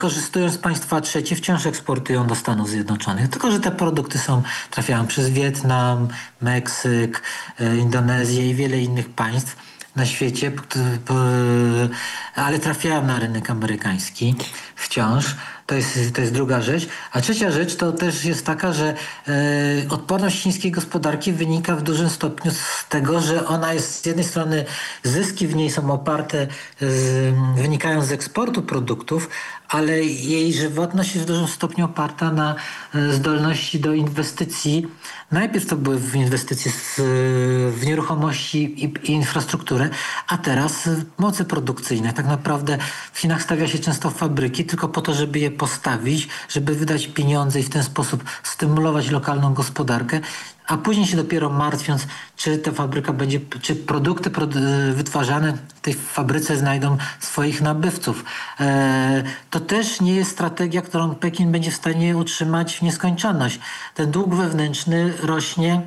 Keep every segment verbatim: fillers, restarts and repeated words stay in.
korzystując z państwa trzecie, wciąż eksportują do Stanów Zjednoczonych. Tylko że te produkty są, trafiają przez Wietnam, Meksyk, Indonezję i wiele innych państw na świecie, ale trafiają na rynek amerykański wciąż. To jest, to jest druga rzecz. A trzecia rzecz to też jest taka, że e, odporność chińskiej gospodarki wynika w dużym stopniu z tego, że ona jest z jednej strony, zyski w niej są oparte, z, wynikają z eksportu produktów, ale jej żywotność jest w dużym stopniu oparta na e, zdolności do inwestycji. Najpierw to były inwestycje z, w nieruchomości i, i infrastrukturę, a teraz moce produkcyjne. Tak naprawdę w Chinach stawia się często fabryki tylko po to, żeby je postawić, żeby wydać pieniądze i w ten sposób stymulować lokalną gospodarkę, a później się dopiero martwiąc, czy ta fabryka będzie, czy produkty produ- wytwarzane w tej fabryce znajdą swoich nabywców. E, to też nie jest strategia, którą Pekin będzie w stanie utrzymać w nieskończoność. Ten dług wewnętrzny rośnie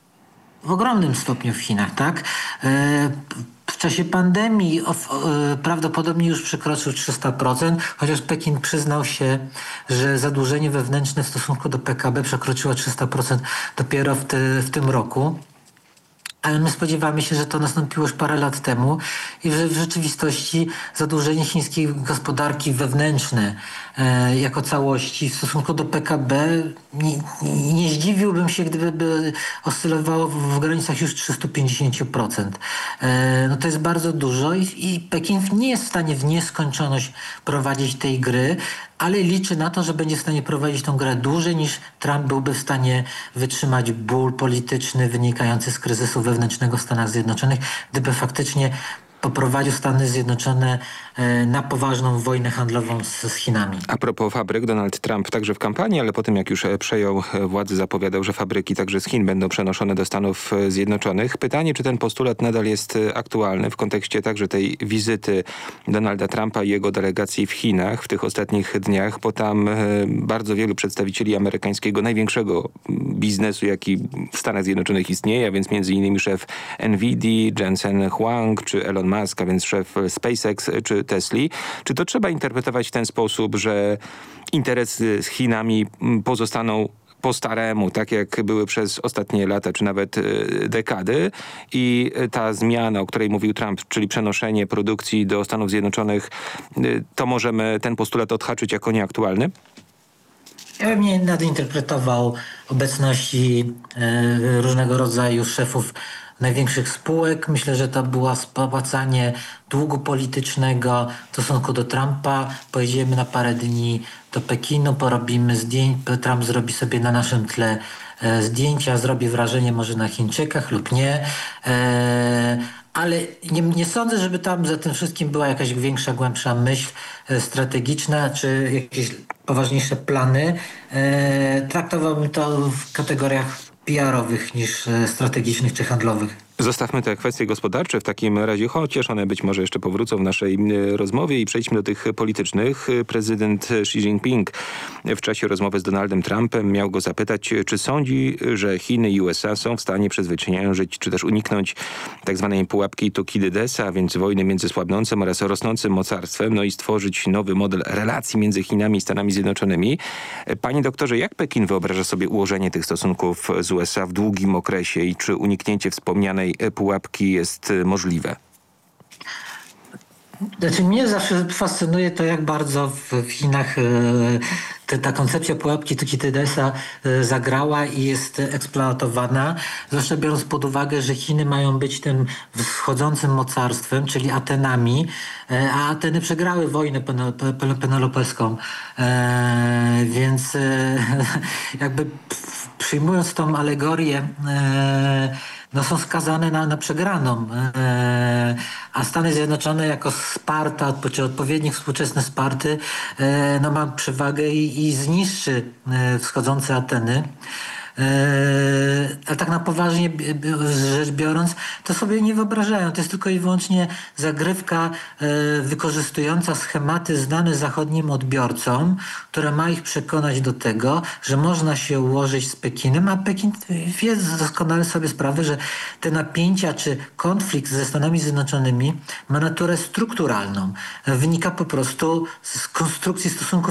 w ogromnym stopniu w Chinach, tak? E, W czasie pandemii of, e, prawdopodobnie już przekroczył trzysta procent, chociaż Pekin przyznał się, że zadłużenie wewnętrzne w stosunku do P K B przekroczyło trzysta procent dopiero w, te, w tym roku. Ale my spodziewamy się, że to nastąpiło już parę lat temu i że w rzeczywistości zadłużenie chińskiej gospodarki wewnętrzne e, jako całości w stosunku do P K B nie, nie zdziwiłbym się, gdyby by oscylowało w, w granicach już trzysta pięćdziesiąt procent. E, no to jest bardzo dużo i, i Pekin nie jest w stanie w nieskończoność prowadzić tej gry, ale liczy na to, że będzie w stanie prowadzić tę grę dłużej niż Trump byłby w stanie wytrzymać ból polityczny wynikający z kryzysu wewnętrznego w Stanach Zjednoczonych, gdyby faktycznie poprowadził Stany Zjednoczone na poważną wojnę handlową z, z Chinami. A propos fabryk, Donald Trump także w kampanii, ale potem jak już przejął władzę, zapowiadał, że fabryki także z Chin będą przenoszone do Stanów Zjednoczonych. Pytanie, czy ten postulat nadal jest aktualny w kontekście także tej wizyty Donalda Trumpa i jego delegacji w Chinach w tych ostatnich dniach, bo tam bardzo wielu przedstawicieli amerykańskiego największego biznesu, jaki w Stanach Zjednoczonych istnieje, a więc między innymi szef Nvidia, Jensen Huang czy Elon Musk, a więc szef SpaceX czy Tesli. Czy to trzeba interpretować w ten sposób, że interesy z Chinami pozostaną po staremu, tak jak były przez ostatnie lata, czy nawet dekady i ta zmiana, o której mówił Trump, czyli przenoszenie produkcji do Stanów Zjednoczonych, to możemy ten postulat odhaczyć jako nieaktualny? Ja bym nie nadinterpretował obecności e, różnego rodzaju szefów największych spółek. Myślę, że to było spłacanie długu politycznego w stosunku do Trumpa. Pojedziemy na parę dni do Pekinu, porobimy zdjęcia. Trump zrobi sobie na naszym tle e, zdjęcia, zrobi wrażenie może na Chińczykach lub nie. E, ale nie, nie sądzę, żeby tam za tym wszystkim była jakaś większa, głębsza myśl e, strategiczna, czy jakieś poważniejsze plany. E, traktowałbym to w kategoriach P R-owych niż e, strategicznych czy handlowych. Zostawmy te kwestie gospodarcze w takim razie, chociaż one być może jeszcze powrócą w naszej rozmowie i przejdźmy do tych politycznych. Prezydent Xi Jinping w czasie rozmowy z Donaldem Trumpem miał go zapytać, czy sądzi, że Chiny i U S A są w stanie przezwyciężyć, czy też uniknąć tak zwanej pułapki Tukidydesa, a więc wojny między słabnącym oraz rosnącym mocarstwem, no i stworzyć nowy model relacji między Chinami i Stanami Zjednoczonymi. Panie doktorze, jak Pekin wyobraża sobie ułożenie tych stosunków z U S A w długim okresie i czy uniknięcie wspomnianej pułapki jest możliwe? Znaczy mnie zawsze fascynuje to, jak bardzo w Chinach te, ta koncepcja pułapki Tukidydesa zagrała i jest eksploatowana. Zwłaszcza biorąc pod uwagę, że Chiny mają być tym wschodzącym mocarstwem, czyli Atenami, a Ateny przegrały wojnę penelopejską. E, więc e, jakby przyjmując tą alegorię, e, no są skazane na, na przegraną. E, a Stany Zjednoczone jako Sparta, czy odpowiednik współczesny Sparty, e, no ma przewagę i, i zniszczy e, wschodzące Ateny. Ale tak na poważnie rzecz biorąc, to sobie nie wyobrażają. To jest tylko i wyłącznie zagrywka wykorzystująca schematy znane zachodnim odbiorcom, która ma ich przekonać do tego, że można się ułożyć z Pekinem, a Pekin wie doskonale sobie sprawę, że te napięcia czy konflikt ze Stanami Zjednoczonymi ma naturę strukturalną. Wynika po prostu z konstrukcji stosunków